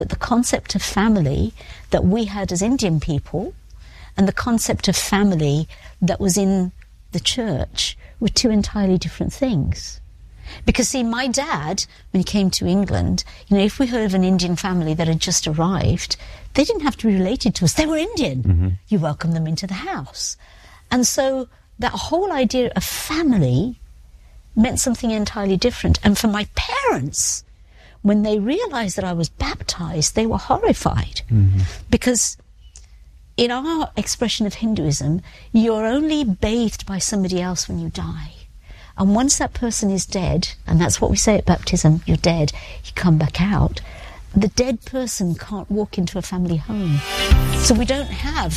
The concept of family that we had as Indian people and the concept of family that was in the church were two entirely different things. Because, see, my dad, when he came to England, if we heard of an Indian family that had just arrived, they didn't have to be related to us. They were Indian. Mm-hmm. You welcomed them into the house. And so that whole idea of family meant something entirely different. And for my parents, when they realized that I was baptized, they were horrified. Mm-hmm. Because in our expression of Hinduism, you're only bathed by somebody else when you die. And once that person is dead, and that's what we say at baptism, you're dead, you come back out, the dead person can't walk into a family home. So we don't have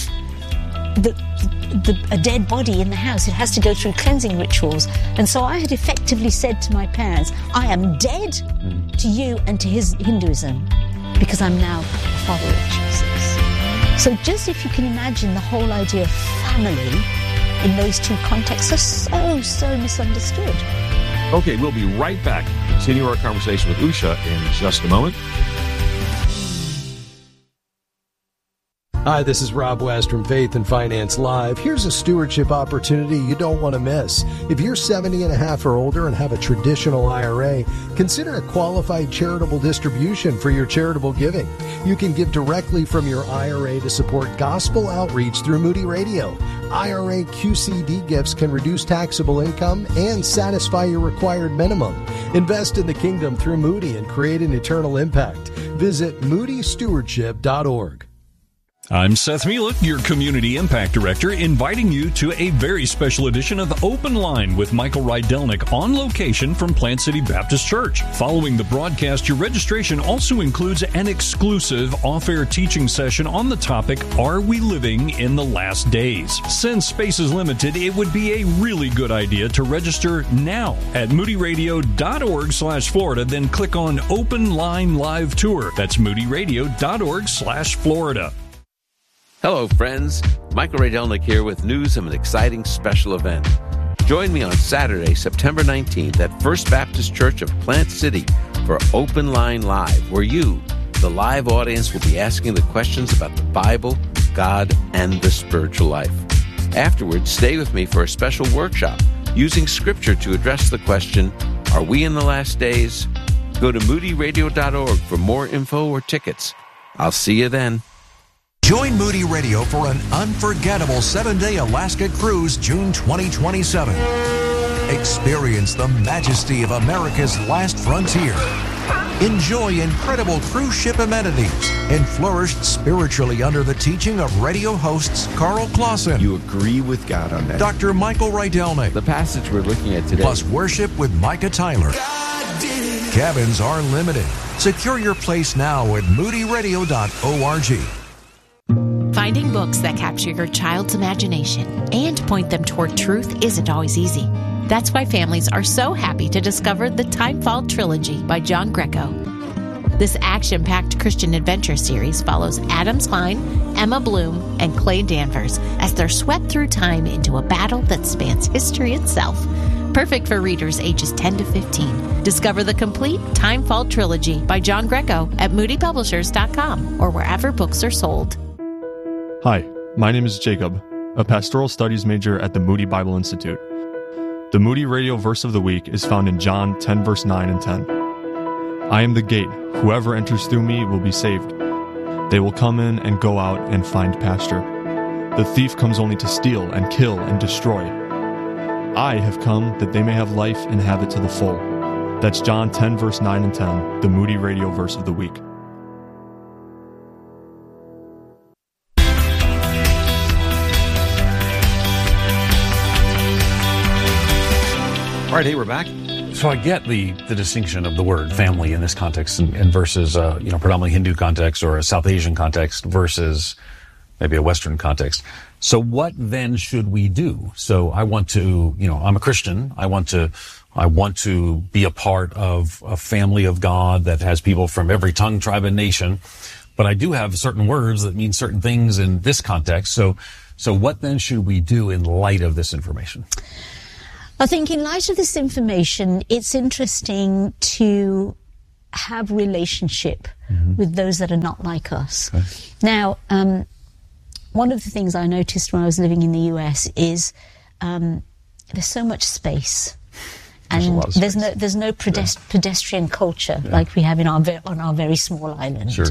a dead body in the house. It has to go through cleansing rituals. And so I had effectively said to my parents, I am dead to you and to Hinduism, because I'm now a follower of Jesus. So just if you can imagine the whole idea of family in those two contexts are so misunderstood. Okay, we'll be right back. Continue our conversation with Usha in just a moment. Hi, this is Rob West from Faith and Finance Live. Here's a stewardship opportunity you don't want to miss. If you're 70 and a half or older and have a traditional IRA, consider a qualified charitable distribution for your charitable giving. You can give directly from your IRA to support gospel outreach through Moody Radio. IRA QCD gifts can reduce taxable income and satisfy your required minimum. Invest in the kingdom through Moody and create an eternal impact. Visit moodystewardship.org. I'm Seth Mielek, your Community Impact Director, inviting you to a very special edition of Open Line with Michael Rydelnik on location from Plant City Baptist Church. Following the broadcast, your registration also includes an exclusive off-air teaching session on the topic, Are We Living in the Last Days? Since space is limited, it would be a really good idea to register now at moodyradio.org/Florida, then click on Open Line Live Tour. That's moodyradio.org/Florida. Hello, friends. Michael Rydelnik here with news of an exciting special event. Join me on Saturday, September 19th at First Baptist Church of Plant City for Open Line Live, where you, the live audience, will be asking the questions about the Bible, God, and the spiritual life. Afterwards, stay with me for a special workshop using Scripture to address the question, Are we in the last days? Go to moodyradio.org for more info or tickets. I'll see you then. Join Moody Radio for an unforgettable 7-day Alaska cruise, June 2027. Experience the majesty of America's last frontier. Enjoy incredible cruise ship amenities and flourish spiritually under the teaching of radio hosts Carl Clausen. You agree with God on that. Dr. Michael Rydelnik. The passage we're looking at today. Plus worship with Micah Tyler. Cabins are limited. Secure your place now at moodyradio.org. Finding books that capture your child's imagination and point them toward truth isn't always easy. That's why families are so happy to discover the Timefall Trilogy by John Greco. This action-packed Christian adventure series follows Adam Klein, Emma Bloom, and Clay Danvers as they're swept through time into a battle that spans history itself. Perfect for readers ages 10 to 15. Discover the complete Timefall Trilogy by John Greco at moodypublishers.com or wherever books are sold. Hi, my name is Jacob, a pastoral studies major at the Moody Bible Institute. The Moody Radio verse of the week is found in John 10, verse 9 and 10. I am the gate. Whoever enters through me will be saved. They will come in and go out and find pasture. The thief comes only to steal and kill and destroy. I have come that they may have life and have it to the full. That's John 10, verse 9 and 10, the Moody Radio verse of the week. All right, hey, we're back. So I get the distinction of the word family in this context and versus predominantly Hindu context or a South Asian context versus maybe a Western context. So what then should we do? So I want to, I'm a Christian. I want to be a part of a family of God that has people from every tongue, tribe, and nation. But I do have certain words that mean certain things in this context. So what then should we do in light of this information? I think in light of this information, it's interesting to have relationship with those that are not like us. Okay. Now, one of the things I noticed when I was living in the US is there's so much space. And there's no pedestrian culture like we have on our very small island. Sure.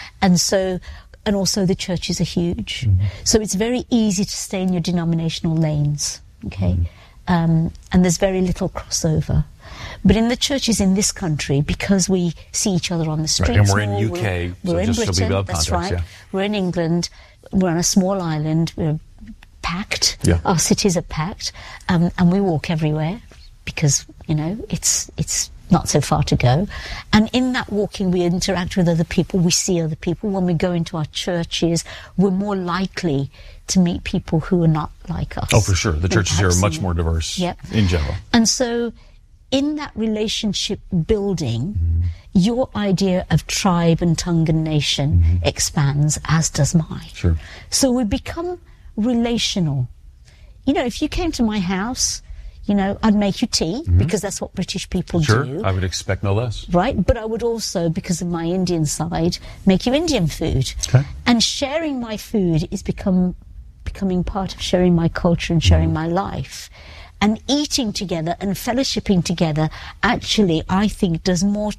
And also the churches are huge. So it's very easy to stay in your denominational lanes, okay? And there's very little crossover. But in the churches in this country, because we see each other on the streets, right. And we're in UK, we're in just Britain, to be that's context, right. yeah. We're in England, we're on a small island, we're packed, our cities are packed, and we walk everywhere because, you know, it's not so far to go. And in that walking, we interact with other people, we see other people. When we go into our churches, we're more likely to meet people who are not like us. Oh, for sure. The churches here are much more diverse in general. And so in that relationship building, your idea of tribe and tongue and nation expands, as does mine. Sure. So we become relational. You know, if you came to my house, you know, I'd make you tea, because that's what British people do. Sure, I would expect no less. Right, but I would also, because of my Indian side, make you Indian food. Okay. And sharing my food is becoming part of sharing my culture and sharing my life. And eating together and fellowshipping together actually, I think, does more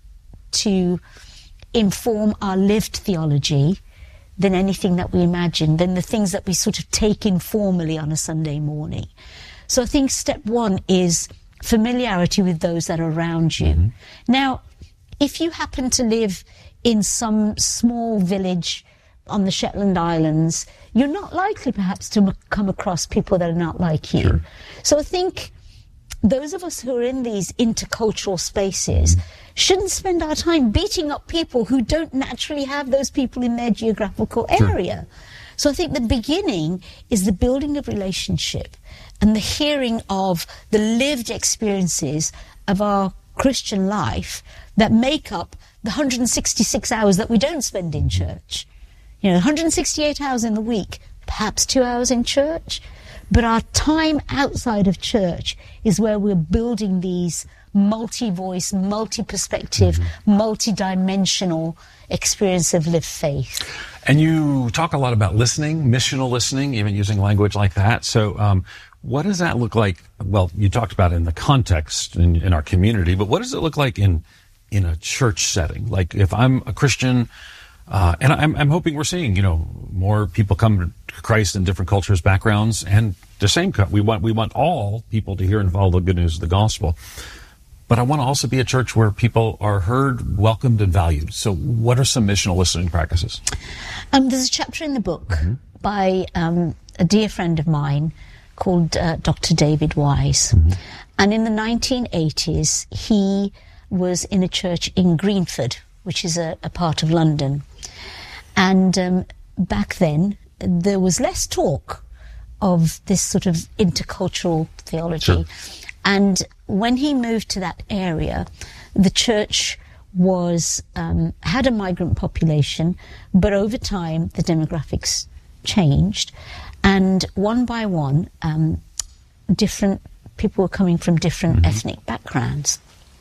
to inform our lived theology than anything that we imagine, than the things that we sort of take informally on a Sunday morning. So I think step one is familiarity with those that are around you. Now, if you happen to live in some small village on the Shetland Islands, you're not likely perhaps to come across people that are not like you. Sure. So I think those of us who are in these intercultural spaces shouldn't spend our time beating up people who don't naturally have those people in their geographical area. So I think the beginning is the building of relationship and the hearing of the lived experiences of our Christian life that make up the 166 hours that we don't spend in church. You know, 168 hours in the week, perhaps 2 hours in church. But our time outside of church is where we're building these multi-voice, multi-perspective, multi-dimensional experience of lived faith. And you talk a lot about listening, missional listening, even using language like that. So what does that look like? Well, you talked about it in the context in our community, but what does it look like in a church setting? Like if I'm a Christian, and I'm hoping we're seeing, you know, more people come to Christ in different cultures, backgrounds, and the same. We want all people to hear and follow the good news of the gospel. But I want to also be a church where people are heard, welcomed, and valued. So what are some missional listening practices? There's a chapter in the book by a dear friend of mine called Dr. David Wise. And in the 1980s, he was in a church in Greenford, which is a part of London. And back then, there was less talk of this sort of intercultural theology. Sure. And when he moved to that area, the church was had a migrant population, but over time the demographics changed, and one by one, different people were coming from different ethnic backgrounds.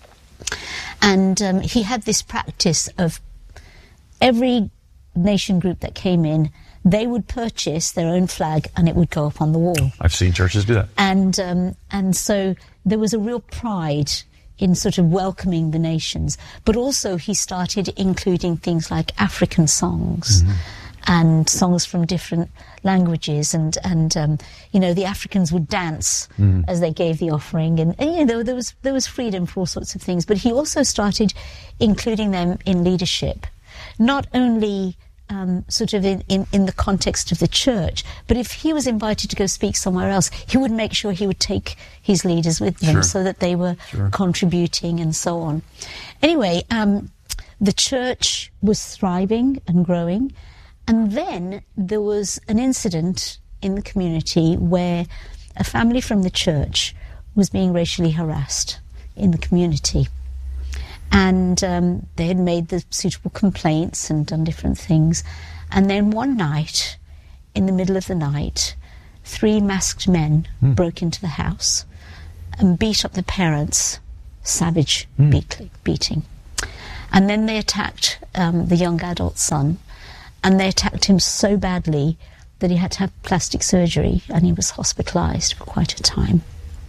And he had this practice of every nation group that came in, they would purchase their own flag and it would go up on the wall. I've seen churches do that. And so there was a real pride in sort of welcoming the nations. But also he started including things like African songs and songs from different languages. And you know, the Africans would dance as they gave the offering. And you know, there was freedom for all sorts of things. But he also started including them in leadership. Not only sort of in the context of the church, but if he was invited to go speak somewhere else, he would make sure he would take his leaders with them so that they were contributing and so on. Anyway, the church was thriving and growing, and then there was an incident in the community where a family from the church was being racially harassed in the community. And they had made the suitable complaints and done different things. And then one night, in the middle of the night, 3 masked men broke into the house and beat up the parents, savage beating. And then they attacked the young adult son, and they attacked him so badly that he had to have plastic surgery, and he was hospitalized for quite a time.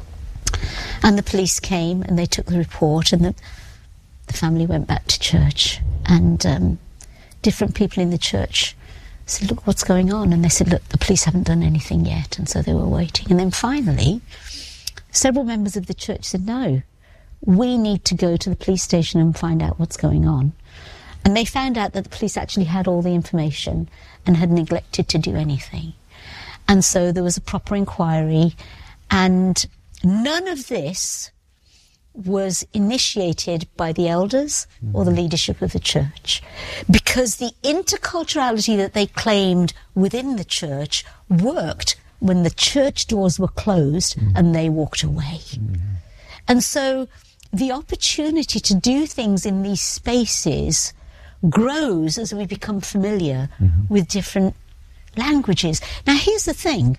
And the police came, and they took the report, and the family went back to church, and different people in the church said, look, what's going on? And they said, look, the police haven't done anything yet. And so they were waiting. And then finally, several members of the church said, no, we need to go to the police station and find out what's going on. And they found out that the police actually had all the information and had neglected to do anything. And so there was a proper inquiry, and none of this was initiated by the elders or the leadership of the church, because the interculturality that they claimed within the church worked when the church doors were closed and they walked away. And so the opportunity to do things in these spaces grows as we become familiar with different languages. Now, here's the thing.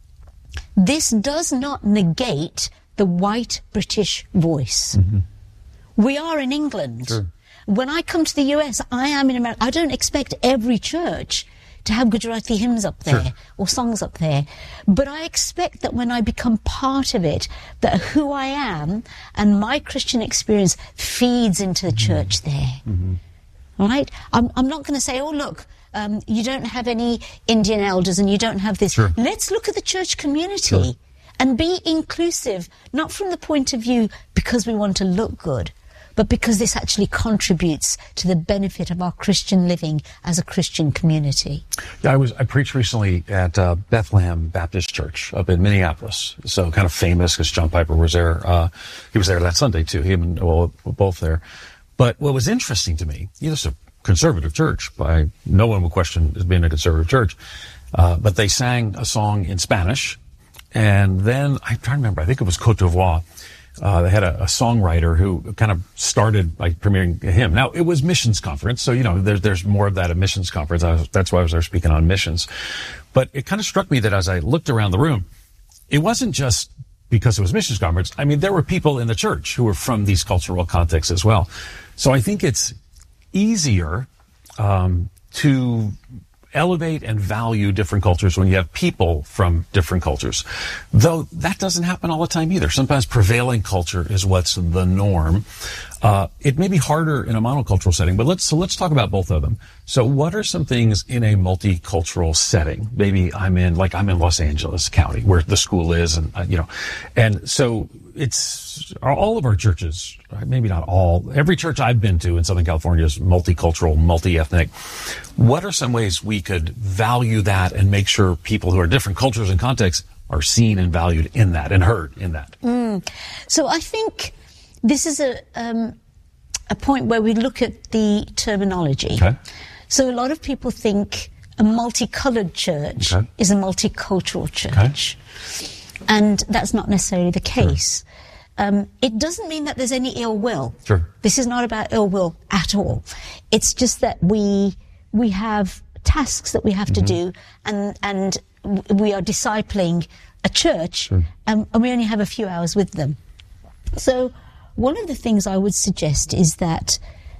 This does not negate the white British voice. We are in England. Sure. When I come to the US, I am in America. I don't expect every church to have Gujarati hymns up there or songs up there. But I expect that when I become part of it, that who I am and my Christian experience feeds into the church there. Right? I'm not going to say, oh, look, you don't have any Indian elders and you don't have this. Sure. Let's look at the church community and be inclusive, not from the point of view because we want to look good, but because this actually contributes to the benefit of our Christian living as a Christian community. Yeah, I preached recently at Bethlehem Baptist Church up in Minneapolis. So kind of famous because John Piper was there. He was there that Sunday too. He and both there. But what was interesting to me, it's a conservative church. No one would question as being a conservative church. But they sang a song in Spanish. And then, I'm trying to remember, I think it was Côte d'Ivoire. They had a songwriter who kind of started by premiering a hymn. Now, it was missions conference, so, there's more of that at missions conference. That's why I was there speaking on missions. But it kind of struck me that as I looked around the room, it wasn't just because it was missions conference. I mean, there were people in the church who were from these cultural contexts as well. So I think it's easier to elevate and value different cultures when you have people from different cultures. Though that doesn't happen all the time either. Sometimes prevailing culture is what's the norm. It may be harder in a monocultural setting, but let's talk about both of them. So what are some things in a multicultural setting? Maybe I'm in Los Angeles County where the school is, and so it's all of our churches, maybe not all, every church I've been to in Southern California is multicultural, multi-ethnic. What are some ways we could value that and make sure people who are different cultures and contexts are seen and valued in that and heard in that? So I think this is a point where we look at the terminology. Okay. So a lot of people think a multicolored church is a multicultural church. Okay. And that's not necessarily the case. Sure. It doesn't mean that there's any ill will. Sure. This is not about ill will at all. It's just that we have tasks that we have to do, and we are discipling a church, and we only have a few hours with them. So one of the things I would suggest is that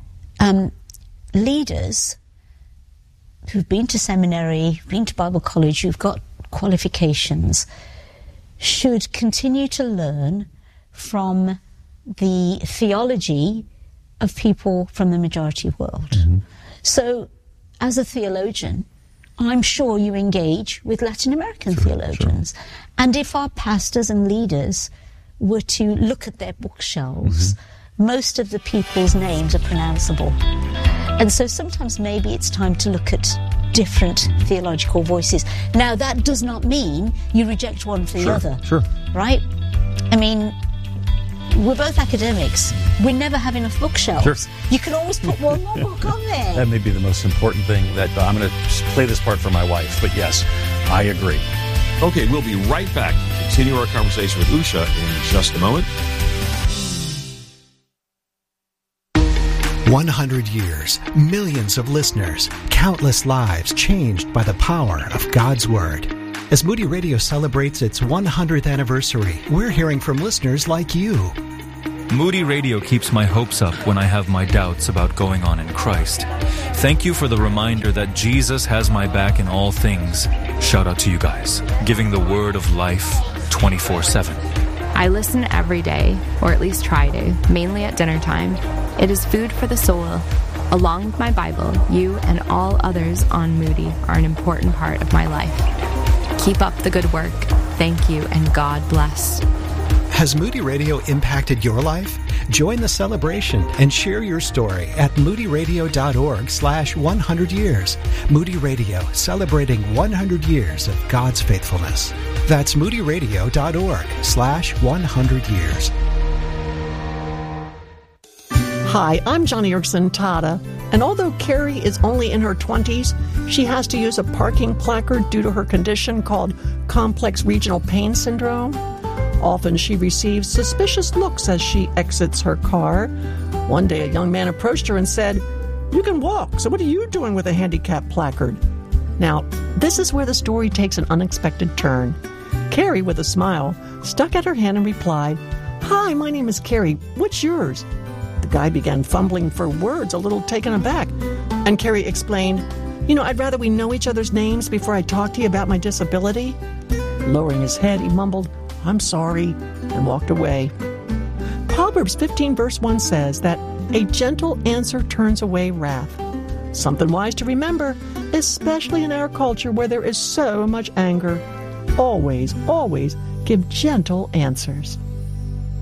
leaders who've been to seminary, been to Bible college, who've got qualifications, should continue to learn from the theology of people from the majority world. So, as a theologian, I'm sure you engage with Latin American theologians. Sure. And if our pastors and leaders were to look at their bookshelves, most of the people's names are pronounceable. And so sometimes maybe it's time to look at different theological voices. Now, that does not mean you reject one for the other. Sure. Right? I mean, we're both academics. We never have enough bookshelves. Sure. You can always put one more book on there. That may be the most important thing that I'm going to play this part for my wife. But yes, I agree. Okay, we'll be right back. Continue our conversation with Usha in just a moment. 100 years, millions of listeners, countless lives changed by the power of God's Word. As Moody Radio celebrates its 100th anniversary, we're hearing from listeners like you. Moody Radio keeps my hopes up when I have my doubts about going on in Christ. Thank you for the reminder that Jesus has my back in all things. Shout out to you guys, giving the word of life 24/7. I listen every day, or at least try to, mainly at dinner time. It is food for the soul. Along with my Bible, you and all others on Moody are an important part of my life. Keep up the good work. Thank you, and God bless. Has Moody Radio impacted your life? Join the celebration and share your story at moodyradio.org/100 years. Moody Radio, celebrating 100 years of God's faithfulness. That's moodyradio.org/100 years. Hi, I'm Johnny Erkson Tada, and although Carrie is only in her 20s, she has to use a parking placard due to her condition called complex regional pain syndrome. Often she receives suspicious looks as she exits her car. One day a young man approached her and said, "You can walk, so what are you doing with a handicap placard?" Now, this is where the story takes an unexpected turn. Carrie, with a smile, stuck out her hand and replied, "Hi, my name is Carrie. What's yours?" The guy began fumbling for words, a little taken aback, and Carrie explained, "I'd rather we know each other's names before I talk to you about my disability." Lowering his head, he mumbled, "I'm sorry," and walked away. Proverbs 15 verse 1 says that a gentle answer turns away wrath. Something wise to remember, especially in our culture where there is so much anger. Always, always give gentle answers.